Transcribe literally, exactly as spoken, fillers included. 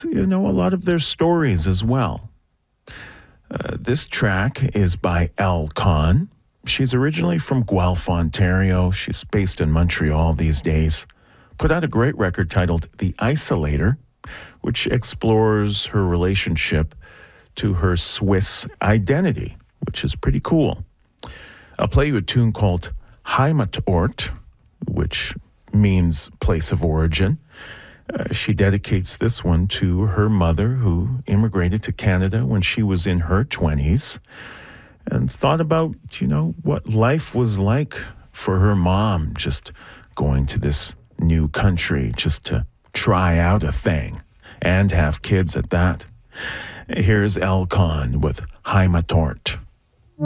you know, a lot of their stories as well. Uh, this track is by Elle Kahn. She's originally from Guelph, Ontario. She's based in Montreal these days. Put out a great record titled The Isolator, which explores her relationship to her Swiss identity, which is pretty cool. I'll play you a tune called Heimatort, which means place of origin. Uh, she dedicates this one to her mother, who immigrated to Canada when she was in her twenties, and thought about, you know, what life was like for her mom, just going to this new country just to try out a thing and have kids at that. Here's Elle Kahn with Heimatort.